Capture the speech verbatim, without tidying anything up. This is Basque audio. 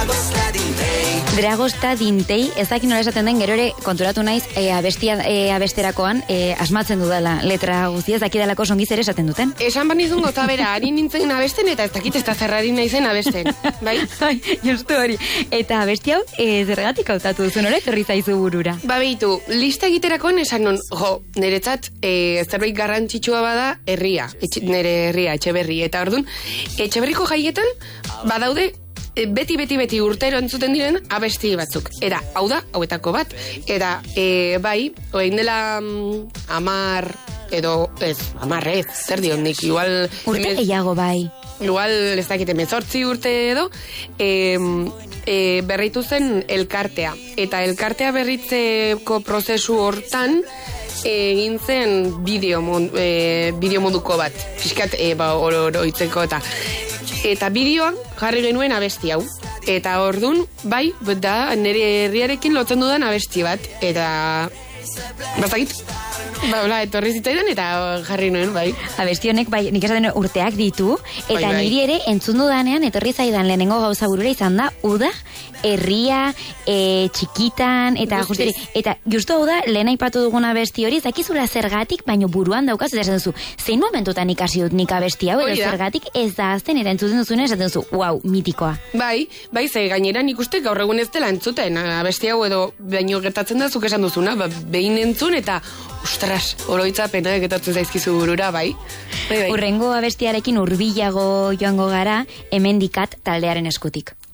Dragosta dintei, ez dakit nola esaten den, gero ere konturatu naiz e, abestia, e, abesterakoan e, asmatzen dudala letra guztia, ez dakidalako songiz ere esaten duten. Esan banizun gota bera, ari nintzen abesten eta ez dakit ez da zerrari naizen abesten, bai? Bai, justu hori. Eta abesti hau, e, zergatik hautatu duzu, nore zerri zaizu burura? Ba behitu, lista egiterakoan esan non, jo, niretzat e, zerbait garrantzitsua bada herria, etxe, nire herria, Etxeberri, eta orduan, Etxeberriko jaietan badaude beti, beti, beti urtero entzuten diren abesti batzuk. Era, hau da, hauetako bat. Era, e, bai, oein dela um, amar, edo, ez, amar ez, zer dion nik, igual... Urte gehiago bai. Igual, ez dakit, emezortzi urte edo, e, e, berritu zen elkartea. Eta elkartea berritzeko prozesu hortan, egin zen bideo, e, bideo moduko bat. Fiskat, e, ba, oroitzeko eta... Eta bideoan jarri genuen abesti hau. Eta ordun bai, da, nire herriarekin lotzen dudan abesti bat. Eta, bazakit, ba, bla, etorri zitzaidan eta jarri nuen, bai. Abesti honek, bai, nik esaten urteak ditu. Eta bai, bai. Niri ere, entzun dudanean, etorri zaidan lehenengo gauza burura izan da, uda, herria, e, txikitan, eta justeri, eta justu hau da, lehen aipatu duguna abesti hori, zakizula zergatik, baino buruan daukaz, eta esaten duzu, zein momentutan ikasi dut nik abesti hau, edo zergatik ez da azten, eta entzuten duzuna esaten duzu, wow, mitikoa. Bai, bai, ze gainera nik uste gaur egun ez dela entzuten, abesti hau edo baino gertatzen da, zuk esan duzuna, ba, behin entzun, eta ostras, oroitzapena getatzen zaizkizu burura, bai. bai, bai. Urrengo abestiarekin hurbilago joango gara, hemendikat taldearen eskutik.